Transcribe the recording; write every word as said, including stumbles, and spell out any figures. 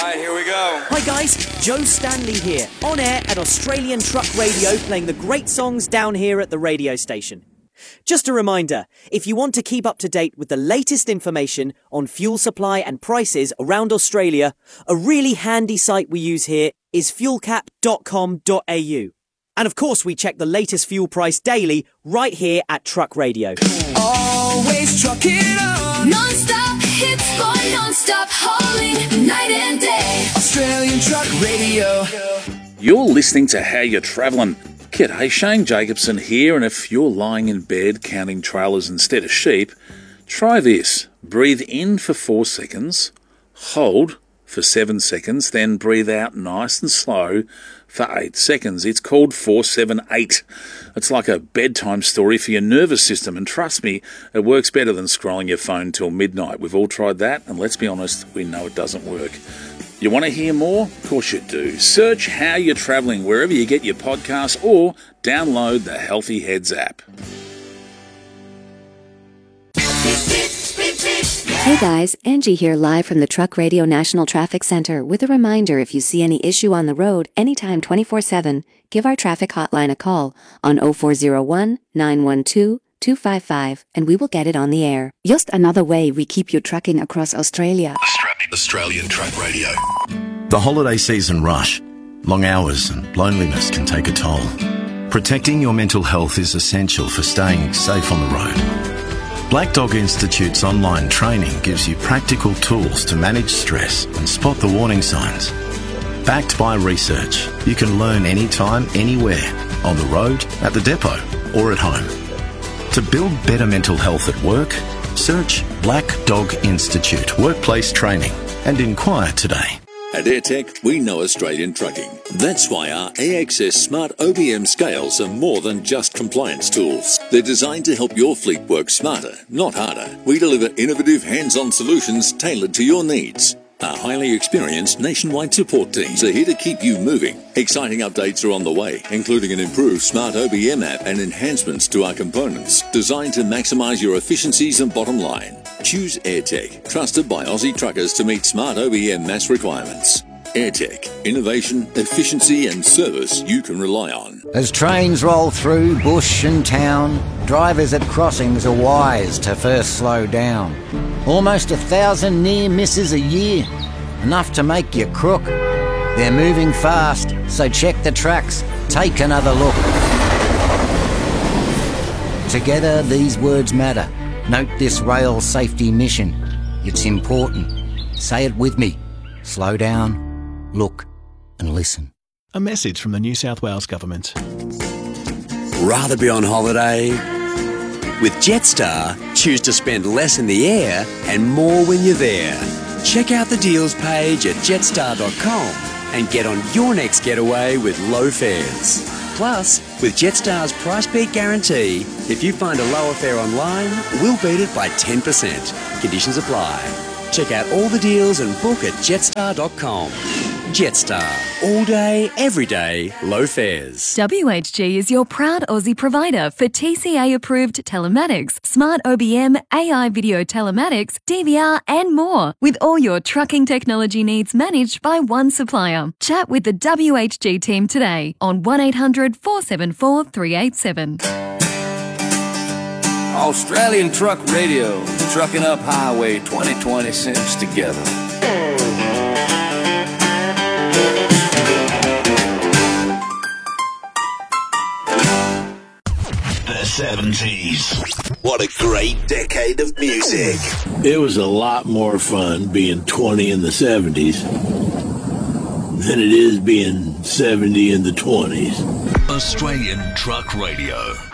right, here we go. Hi guys, Joe Stanley here, on air at Australian Truck Radio, playing the great songs down here at the radio station. Just a reminder, if you want to keep up to date with the latest information on fuel supply and prices around Australia, a really handy site we use here is fuel cap dot com dot a u. And of course we check the latest fuel price daily right here at Truck Radio. Always trucking on. Non-stop hits for non-stop hauling, night and day. Australian Truck Radio. You're listening to How You're Travelling. G'day, Shane Jacobson here, and if you're lying in bed counting trailers instead of sheep, try this. Breathe in for four seconds, hold for seven seconds, then breathe out nice and slow for eight seconds. It's called four seven eight. It's like a bedtime story for your nervous system, and trust me, it works better than scrolling your phone till midnight. We've all tried that, and let's be honest, we know it doesn't work. You want to hear more? Of course you do. Search How You're Travelling wherever you get your podcasts or download the Healthy Heads app. Hey guys, Angie here live from the Truck Radio National Traffic Center with a reminder, if you see any issue on the road anytime twenty-four seven, give our traffic hotline a call on oh four oh one, nine one two, two five five and we will get it on the air. Just another way we keep you trucking across Australia. Australian Truck Radio. The holiday season rush, long hours and loneliness can take a toll. Protecting your mental health is essential for staying safe on the road. Black Dog Institute's online training gives you practical tools to manage stress and spot the warning signs. Backed by research, you can learn anytime, anywhere, on the road, at the depot, or at home. To build better mental health at work, search Black Dog Institute Workplace Training and inquire today. At AirTech, we know Australian trucking. That's why our A X S Smart O B M scales are more than just compliance tools. They're designed to help your fleet work smarter, not harder. We deliver innovative hands-on solutions tailored to your needs. Our highly experienced nationwide support teams are here to keep you moving. Exciting updates are on the way, including an improved Smart O B M app and enhancements to our components, designed to maximise your efficiencies and bottom line. Choose AirTech, trusted by Aussie truckers to meet Smart O B M mass requirements. AirTech, innovation, efficiency and service you can rely on. As trains roll through bush and town, drivers at crossings are wise to first slow down. Almost a thousand near misses a year, enough to make you crook. They're moving fast, so check the tracks, take another look. Together these words matter. Note this rail safety mission. It's important. Say it with me. Slow down, look and listen. A message from the New South Wales Government. Rather be on holiday? With Jetstar, choose to spend less in the air and more when you're there. Check out the deals page at jetstar dot com and get on your next getaway with low fares. Plus, with Jetstar's Price Beat Guarantee, if you find a lower fare online, we'll beat it by ten percent. Conditions apply. Check out all the deals and book at jetstar dot com. Jetstar. All day, every day, low fares. W H G is your proud Aussie provider for T C A-approved telematics, smart O B M, A I video telematics, D V R and more, with all your trucking technology needs managed by one supplier. Chat with the W H G team today on one eight hundred, four seven four, three eight seven. Australian Truck Radio, trucking up Highway twenty twenty-six together. The seventies. What a great decade of music. It was a lot more fun being twenty in the seventies than it is being seventy in the twenties. Australian Truck Radio.